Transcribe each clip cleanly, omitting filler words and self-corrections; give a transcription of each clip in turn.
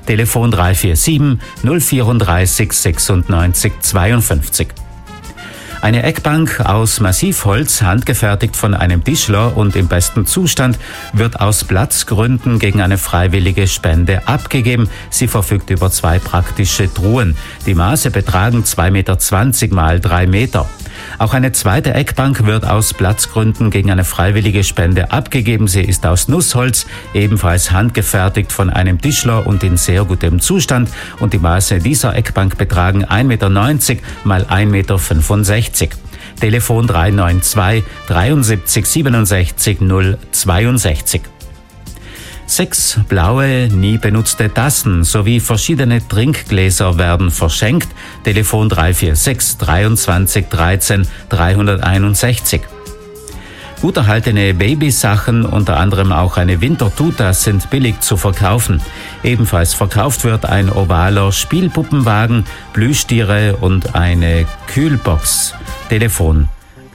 Telefon 347 034 96 52. Eine Eckbank aus Massivholz, handgefertigt von einem Tischler und im besten Zustand, wird aus Platzgründen gegen eine freiwillige Spende abgegeben. Sie verfügt über 2 praktische Truhen. Die Maße betragen 2,20 Meter mal 3 Meter. Auch eine zweite Eckbank wird aus Platzgründen gegen eine freiwillige Spende abgegeben. Sie ist aus Nussholz, ebenfalls handgefertigt von einem Tischler und in sehr gutem Zustand. Und die Maße dieser Eckbank betragen 1,90 Meter mal 1,65 Meter. Telefon 392 73 67 062. 6 blaue, nie benutzte Tassen sowie verschiedene Trinkgläser werden verschenkt. Telefon 346 23 13 361. Gut erhaltene Babysachen, unter anderem auch eine Wintertuta, sind billig zu verkaufen. Ebenfalls verkauft wird ein ovaler Spielpuppenwagen, Plüschtiere und eine Kühlbox. Telefon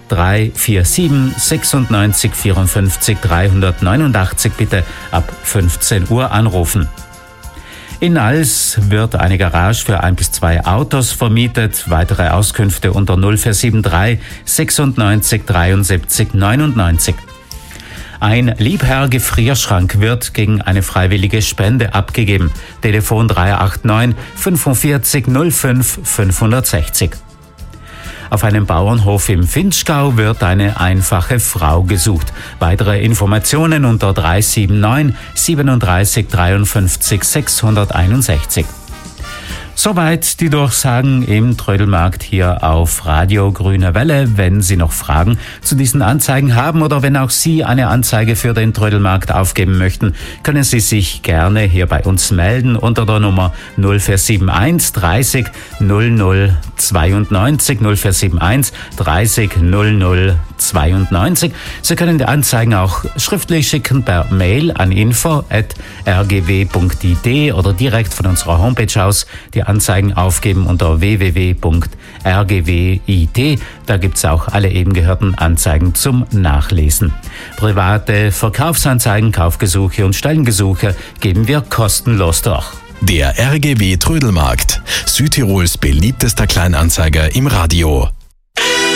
347 96 54 389, bitte ab 15 Uhr anrufen. In Als wird eine Garage für 1 bis 2 Autos vermietet. Weitere Auskünfte unter 0473 96 73 99. Ein Liebherr-Gefrierschrank wird gegen eine freiwillige Spende abgegeben. Telefon 389 45 05 560. Auf einem Bauernhof im Vinschgau wird eine einfache Frau gesucht. Weitere Informationen unter 379 37 53 661. Soweit die Durchsagen im Trödelmarkt hier auf Radio Grüne Welle. Wenn Sie noch Fragen zu diesen Anzeigen haben oder wenn auch Sie eine Anzeige für den Trödelmarkt aufgeben möchten, können Sie sich gerne hier bei uns melden unter der Nummer 0471 30 00 92 0471 30 00 92. Sie können die Anzeigen auch schriftlich schicken per Mail an info@rgw.it oder direkt von unserer Homepage aus die Anzeigen aufgeben unter www.rgw.it. Da gibt's auch alle eben gehörten Anzeigen zum Nachlesen. Private Verkaufsanzeigen, Kaufgesuche und Stellengesuche geben wir kostenlos durch. Der RGW Trödelmarkt, Südtirols beliebtester Kleinanzeiger im Radio.